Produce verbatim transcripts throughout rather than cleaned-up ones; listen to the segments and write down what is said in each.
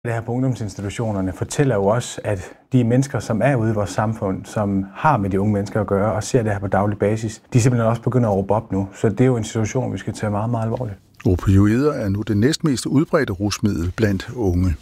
Det her på ungdomsinstitutionerne fortæller jo også, at de mennesker, som er ude i vores samfund, som har med de unge mennesker at gøre og ser det her på daglig basis, de simpelthen også begynder at råbe op nu. Så det er jo en situation, vi skal tage meget, meget alvorligt. Opioider er nu det næstmest udbredte rusmiddel blandt unge.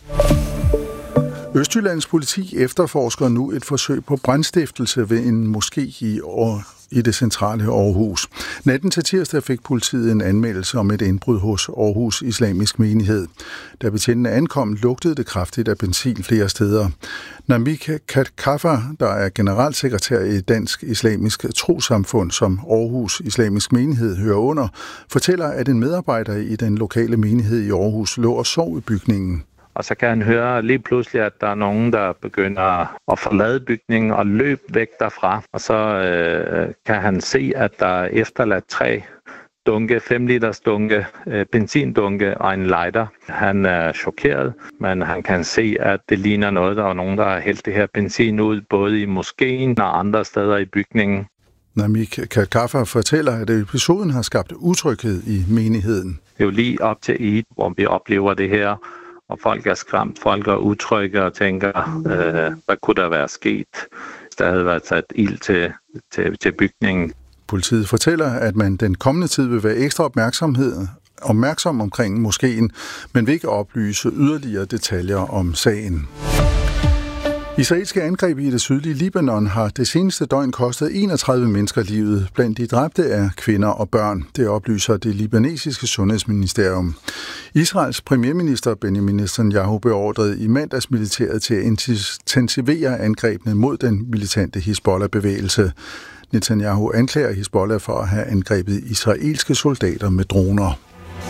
Østjyllands politi efterforsker nu et forsøg på brandstiftelse ved en moské i, i det centrale Aarhus. Natten til tirsdag fik politiet en anmeldelse om et indbrud hos Aarhus Islamisk Menighed. Da betjentene ankom, lugtede det kraftigt af benzin flere steder. Namik Khatkafa, der er generalsekretær i Dansk Islamisk Trossamfund, som Aarhus Islamisk Menighed hører under, fortæller, at en medarbejder i den lokale menighed i Aarhus lå og sov i bygningen. Og så kan han høre lige pludselig, at der er nogen, der begynder at forlade bygningen og løbe væk derfra. Og så øh, kan han se, at der er efterladt tre dunke, fem liters dunke, øh, benzindunke og en lighter. Han er chokeret, men han kan se, at det ligner noget, der er nogen, der har hældt det her benzin ud, både i moskéen og andre steder i bygningen. Namik Khatkafa fortæller, at episoden har skabt utryghed i menigheden. Det er jo lige op til Eid, hvor vi oplever det her. Og folk er skræmt, folk er utrygge og tænker, øh, hvad kunne der være sket, hvis der havde været sat ild til, til, til bygningen. Politiet fortæller, at man den kommende tid vil være ekstra opmærksomhed, opmærksom omkring moskéen, men vil ikke oplyse yderligere detaljer om sagen. Israelske angreb i det sydlige Libanon har det seneste døgn kostet enogtredive mennesker livet. Blandt de dræbte er kvinder og børn. Det oplyser det libanesiske sundhedsministerium. Israels premierminister Benjamin Netanyahu beordrede i mandags militæret til at intensivere angrebene mod den militante Hizbollah-bevægelse. Netanyahu anklager Hizbollah for at have angrebet israelske soldater med droner.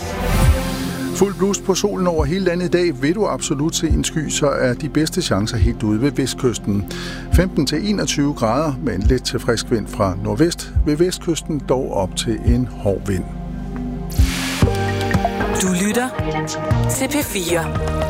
Fuld blus på solen over hele landet i dag. Vil du absolut se en sky, så er de bedste chancer helt ude ved vestkysten. femten til enogtyve grader med en let til frisk vind fra nordvest. Ved vestkysten dog op til en hård vind. Du lytter til P fire.